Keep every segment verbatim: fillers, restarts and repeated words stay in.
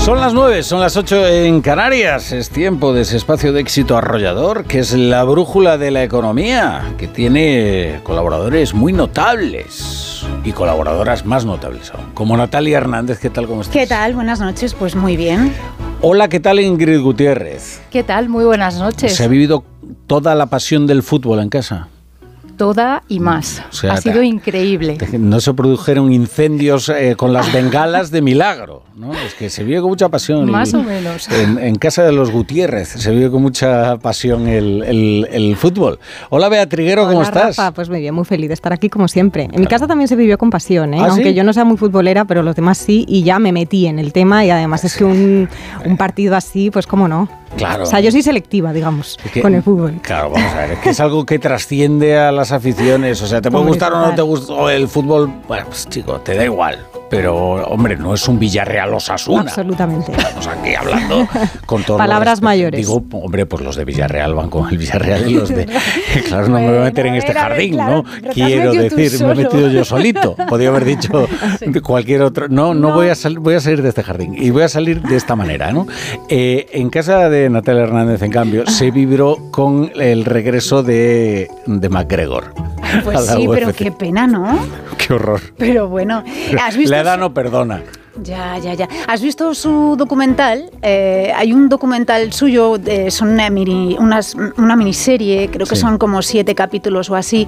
Son las nueve, son las ocho en Canarias. Es tiempo de ese espacio de éxito arrollador que es la brújula de la economía, que tiene colaboradores muy notables y colaboradoras más notables aún, como Natalia Hernández. ¿Qué tal? ¿Cómo estás? ¿Qué tal? Buenas noches. Pues muy bien. Hola, ¿qué tal Ingrid Gutiérrez? ¿Qué tal? Muy buenas noches. ¿Se ha vivido toda la pasión del fútbol en casa? Toda y más. O sea, ha sido increíble. No se produjeron incendios eh, con las bengalas de milagro, ¿no? Es que se vive con mucha pasión. Más el, o menos. En, en casa de los Gutiérrez se vive con mucha pasión el, el, el fútbol. Hola, Bea Triguero, ¿cómo Hola, estás? Rafa, pues muy bien, muy feliz de estar aquí como siempre. En Claro. mi casa también se vivió con pasión, ¿eh? ¿Ah, aunque sí? yo no sea muy futbolera, pero los demás sí, y ya me metí en el tema y además es que un, un partido así, pues cómo no. Claro. O sea, yo soy selectiva, digamos, Es que, con el fútbol. Claro, vamos a ver, es que es algo que trasciende a las aficiones. O sea, te puede Hombre, gustar o no total. te gusta o el fútbol. Bueno, pues chico, te da igual. Pero, hombre, no es un Villarreal Osasuna. Absolutamente. Estamos aquí hablando con todos Palabras los mayores. Digo, hombre, pues los de Villarreal van con el Villarreal y los de... Claro, no me voy a meter en este Bueno, jardín, claro, ¿no? pero te has Quiero metido tú decir, me he solo. metido yo solito. Podría haber dicho de cualquier otro... No, no, No. Voy, a sal, voy a salir de este jardín. Y voy a salir de esta manera, ¿no? Eh, en casa de Natalia Hernández, en cambio, se vibró con el regreso de, de McGregor. Pues a la sí, U F C. pero qué pena, ¿no? Qué horror. Pero bueno, ¿has visto? La edad su- no perdona. Ya, ya, ya. ¿Has visto su documental? Eh, hay un documental suyo, eh, son una, mini, unas, una miniserie, creo que Sí. son como siete capítulos o así,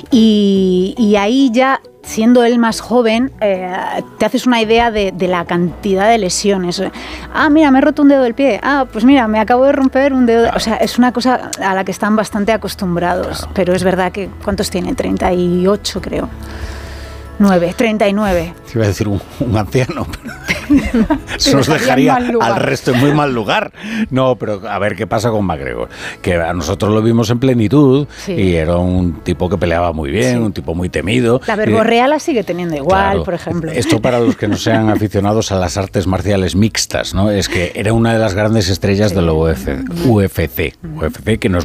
y, y ahí ya, siendo él más joven, eh, te haces una idea de, de la cantidad de lesiones. Ah, mira, me he roto un dedo del pie. Ah, pues mira, me acabo de romper un dedo. de-". O sea, es una cosa a la que están bastante acostumbrados, Claro. pero es verdad que, ¿cuántos tiene? treinta y ocho, creo. nueve, treinta y nueve. Te iba a decir un, un anciano, pero eso nos dejaría en dejaría mal lugar. al resto en muy mal lugar. No, pero a ver qué pasa con McGregor. Que a nosotros lo vimos en plenitud Sí. y era un tipo que peleaba muy bien, Sí. un tipo muy temido. La Y- verborrea la sigue teniendo igual, Claro, por ejemplo. Esto para los que no sean aficionados a las artes marciales mixtas, ¿no? Es que era una de las grandes estrellas de la U F C, U F C, U F C, que nos